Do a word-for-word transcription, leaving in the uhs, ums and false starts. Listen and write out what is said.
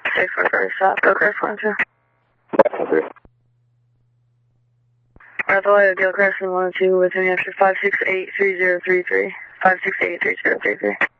six four first stop, Gilchrist one two. Adelaide, Gilchrist one two with New Hampshire five six eight three zero three three. five six eight three zero three three.